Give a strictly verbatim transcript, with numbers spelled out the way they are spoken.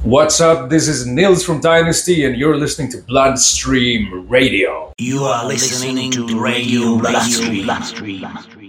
What's up? This is Nils from Dynasty, and you're listening to Bloodstream Radio. You are listening to Radio Bloodstream.